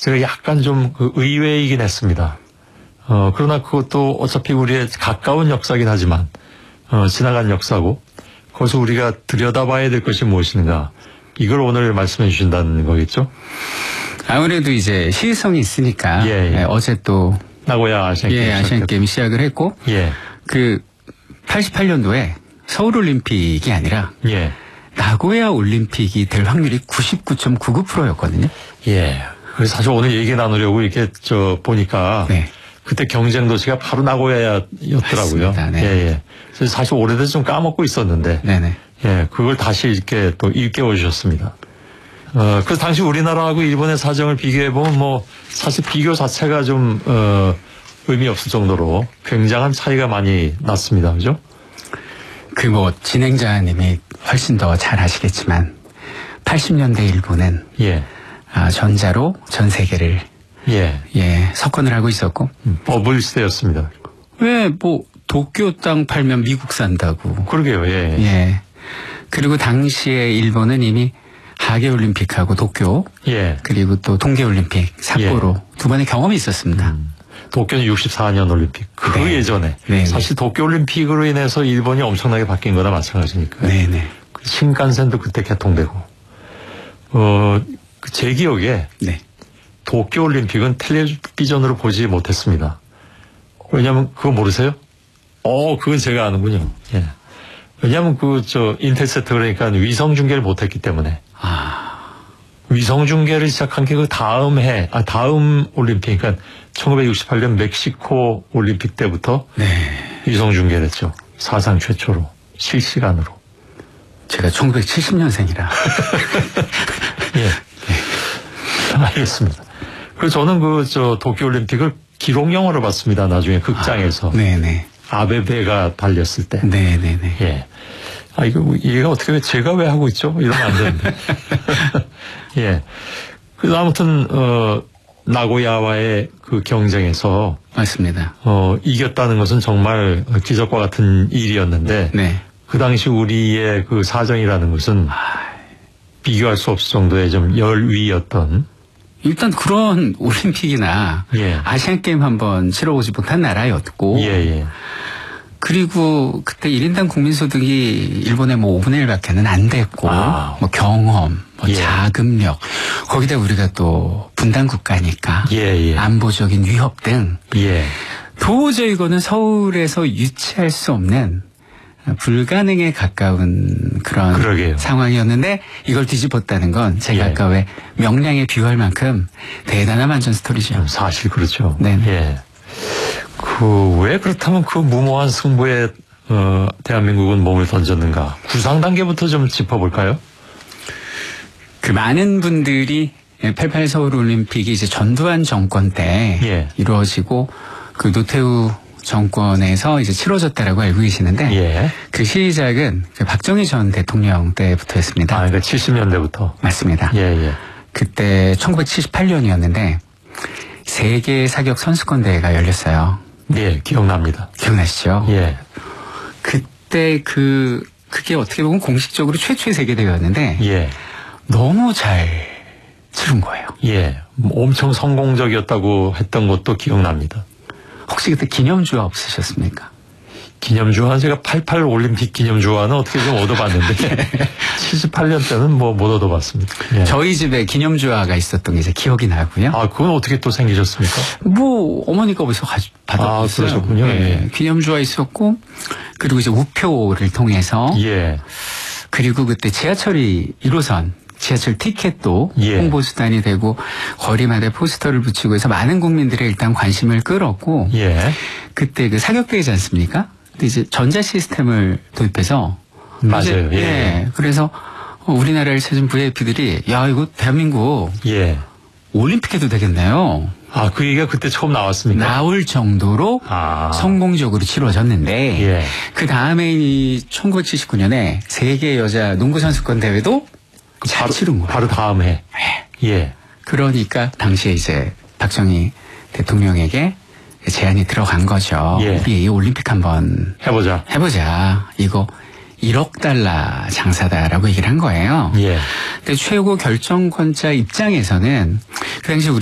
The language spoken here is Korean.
제가 약간 좀 그 의외이긴 했습니다. 그러나 그것도 어차피 우리의 가까운 역사긴 하지만, 지나간 역사고, 거기서 우리가 들여다봐야 될 것이 무엇인가, 이걸 오늘 말씀해 주신다는 거겠죠? 아무래도 이제 시의성이 있으니까, 어제 또, 나고야 아시안게임 시작을 했고, 그 88년도에 서울올림픽이 아니라, 나고야 올림픽이 될 확률이 99.99%였거든요. 그래서 사실 오늘 얘기 나누려고 이렇게 보니까 그때 경쟁 도시가 바로 나고야였더라고요. 그래서 사실 오래돼서 좀 까먹고 있었는데, 그걸 다시 이렇게 또 일깨워 주셨습니다. 그래서 당시 우리나라하고 일본의 사정을 비교해 보면 뭐 사실 비교 자체가 좀 의미 없을 정도로 굉장한 차이가 많이 났습니다, 그죠? 그 뭐 진행자님이 훨씬 더 잘 아시겠지만 80년대 일본은 전자로 전 세계를 석권을 하고 있었고 버블 시대였습니다. 왜 뭐 도쿄 땅 팔면 미국 산다고. 그러게요. 그리고 당시에 일본은 이미 하계올림픽하고 도쿄 그리고 또 동계올림픽 삿포로 두 번의 경험이 있었습니다. 도쿄는 64년 올림픽 그 예전에 사실 도쿄올림픽으로 인해서 일본이 엄청나게 바뀐 거나 마찬가지니까요. 신칸센도 그때 개통되고 제 기억에 도쿄올림픽은 텔레비전으로 보지 못했습니다. 왜냐하면 그거 모르세요? 그건 제가 아는군요. 왜냐하면 인텔세트 그러니까 위성 중계를 못했기 때문에. 위성 중계를 시작한 게 그 다음 올림픽, 그러니까 1968년 멕시코 올림픽 때부터 위성 중계를 했죠. 사상 최초로 실시간으로. 제가 1970년생이라. 알겠습니다. 그래서 저는 도쿄올림픽을 기록 영화로 봤습니다. 나중에 극장에서. 아베베가 달렸을 때. 이거 어떻게 제가 왜 하고 있죠? 이러면 안 되는데. 그래서 아무튼 나고야와의 그 경쟁에서 맞습니다. 이겼다는 것은 정말 기적과 같은 일이었는데 그 당시 우리의 그 사정이라는 것은 비교할 수 없을 정도의 좀 열위였던. 일단 그런 올림픽이나 아시안게임 한번 치러보지 못한 나라였고 그리고 그때 1인당 국민소득이 일본의 뭐 5분의 1밖에는 안 됐고 뭐 경험, 자금력 거기다 우리가 또 분단 국가니까 안보적인 위협 등 도저히 이거는 서울에서 유치할 수 없는 불가능에 가까운 그런 상황이었는데 이걸 뒤집었다는 건 제가 아까 왜 명량에 비유할 만큼 대단한 완전 스토리죠. 사실 그렇죠. 왜 그렇다면 그 무모한 승부에 대한민국은 몸을 던졌는가? 구상 단계부터 좀 짚어볼까요? 그 많은 분들이 88 서울올림픽이 이제 전두환 정권 때 이루어지고 그 노태우 정권에서 이제 치러졌다라고 알고 계시는데 그 시작은 그 박정희 전 대통령 때부터였습니다. 그러니까 70년대부터. 맞습니다. 그때 1978년이었는데 세계 사격 선수권 대회가 열렸어요. 기억납니다. 기억나시죠? 그때 그게 어떻게 보면 공식적으로 최초의 세계 대회였는데 너무 잘 치른 거예요. 엄청 성공적이었다고 했던 것도 기억납니다. 혹시 그때 기념주화 없으셨습니까? 기념주화 제가 88 올림픽 기념주화는 어떻게 좀 얻어봤는데 78년 때는 뭐 못 얻어봤습니다. 저희 집에 기념주화가 있었던 게 이제 기억이 나고요. 그건 어떻게 또 생기셨습니까? 뭐 어머니가 어디서 받아봤어요. 그러셨군요. 기념주화 있었고 그리고 이제 우표를 통해서 그리고 그때 지하철이 1호선 지하철 티켓도 홍보수단이 되고 거리마다 포스터를 붙이고 해서 많은 국민들의 일단 관심을 끌었고 그때 그 사격대회지 않습니까? 근데 이제 전자 시스템을 도입해서 맞아요. 그래서 우리나라를 찾은 VIP들이 야 이거 대한민국 올림픽 해도 되겠네요. 그 얘기가 그때 처음 나왔습니까? 나올 정도로 성공적으로 치러졌는데 그 다음에 1979년에 세계 여자 농구 선수권 대회도 잘 치른 거예요. 바로 다음 해. 그러니까 당시에 이제 박정희 대통령에게 제안이 들어간 거죠. 우리 이 올림픽 한번 해보자. 이거 1억 달러 장사다라고 얘기를 한 거예요. 근데 최고 결정권자 입장에서는 그 당시